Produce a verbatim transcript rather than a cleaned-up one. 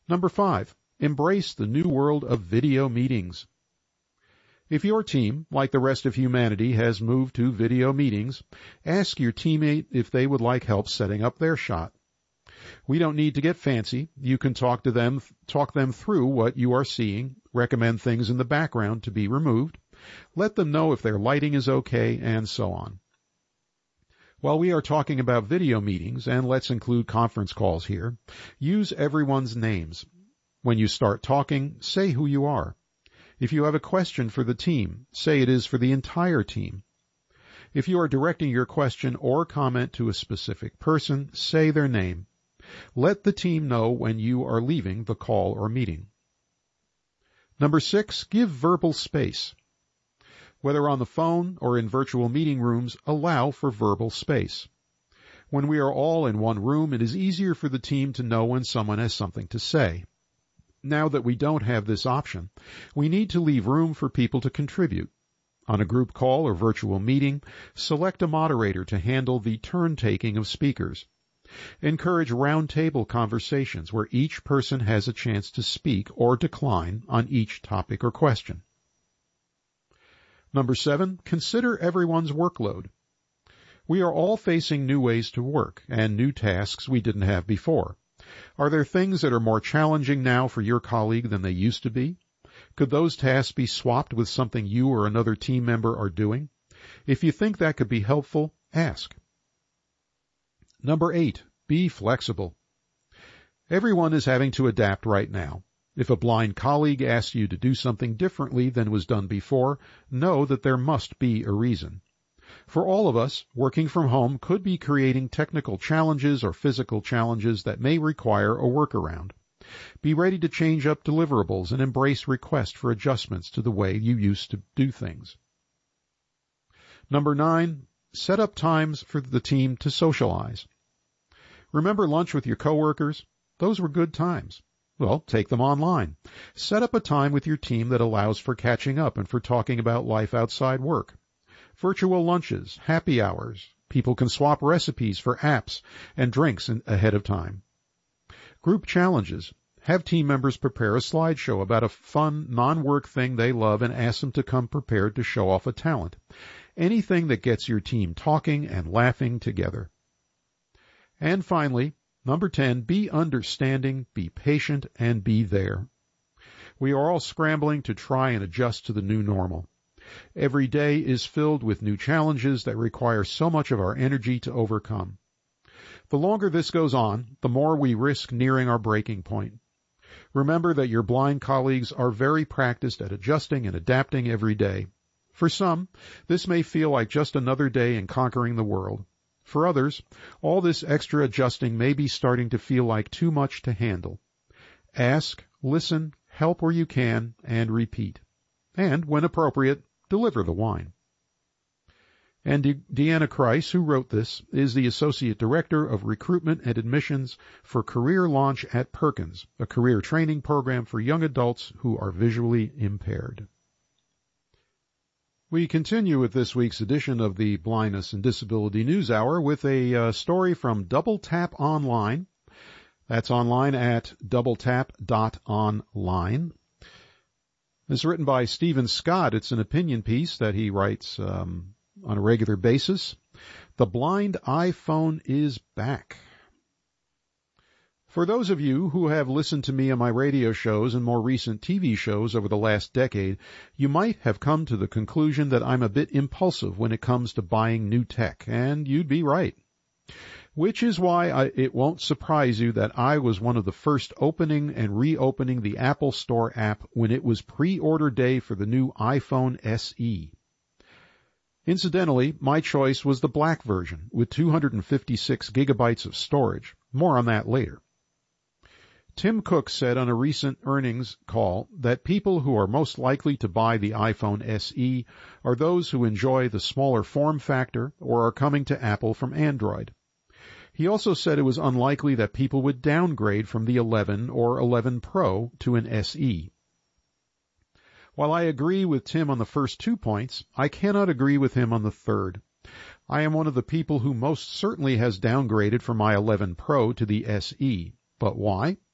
Number five, embrace the new world of video meetings. If your team, like the rest of humanity, has moved to video meetings, ask your teammate if they would like help setting up their shot. We don't need to get fancy. You can talk to them, talk them through what you are seeing, recommend things in the background to be removed, let them know if their lighting is okay, and so on. While we are talking about video meetings, and let's include conference calls here, use everyone's names. When you start talking, say who you are. If you have a question for the team, say it is for the entire team. If you are directing your question or comment to a specific person, say their name. Let the team know when you are leaving the call or meeting. Number six, give verbal space. Whether on the phone or in virtual meeting rooms, allow for verbal space. When we are all in one room, it is easier for the team to know when someone has something to say. Now that we don't have this option, we need to leave room for people to contribute. On a group call or virtual meeting, select a moderator to handle the turn-taking of speakers. Encourage round-table conversations where each person has a chance to speak or decline on each topic or question. Number seven, consider everyone's workload. We are all facing new ways to work and new tasks we didn't have before. Are there things that are more challenging now for your colleague than they used to be? Could those tasks be swapped with something you or another team member are doing? If you think that could be helpful, ask. Number eight, be flexible. Everyone is having to adapt right now. If a blind colleague asks you to do something differently than was done before, know that there must be a reason. For all of us, working from home could be creating technical challenges or physical challenges that may require a workaround. Be ready to change up deliverables and embrace requests for adjustments to the way you used to do things. Number nine, set up times for the team to socialize. Remember lunch with your coworkers? Those were good times. Well, take them online. Set up a time with your team that allows for catching up and for talking about life outside work. Virtual lunches, happy hours. People can swap recipes for apps and drinks in, ahead of time. Group challenges. Have team members prepare a slideshow about a fun, non-work thing they love and ask them to come prepared to show off a talent. Anything that gets your team talking and laughing together. And finally, number ten, be understanding, be patient, and be there. We are all scrambling to try and adjust to the new normal. Every day is filled with new challenges that require so much of our energy to overcome. The longer this goes on, the more we risk nearing our breaking point. Remember that your blind colleagues are very practiced at adjusting and adapting every day. For some, this may feel like just another day in conquering the world. For others, all this extra adjusting may be starting to feel like too much to handle. Ask, listen, help where you can, and repeat. And, when appropriate, deliver the wine. And De- Deanna Kreis, who wrote this, is the Associate Director of Recruitment and Admissions for Career Launch at Perkins, a career training program for young adults who are visually impaired. We continue with this week's edition of the Blindness and Disability News Hour with a uh, story from Double Tap Online. That's online at double tap dot online. It's written by Stephen Scott. It's an opinion piece that he writes um, on a regular basis. The blind iPhone is back. For those of you who have listened to me on my radio shows and more recent T V shows over the last decade, you might have come to the conclusion that I'm a bit impulsive when it comes to buying new tech, and you'd be right. Which is why I, it won't surprise you that I was one of the first opening and reopening the Apple Store app when it was pre-order day for the new iPhone S E. Incidentally, my choice was the black version with two hundred fifty-six gigabytes of storage. More on that later. Tim Cook said on a recent earnings call that people who are most likely to buy the iPhone S E are those who enjoy the smaller form factor or are coming to Apple from Android. He also said it was unlikely that people would downgrade from the eleven or eleven Pro to an S E. While I agree with Tim on the first two points, I cannot agree with him on the third. I am one of the people who most certainly has downgraded from my eleven Pro to the S E. But why?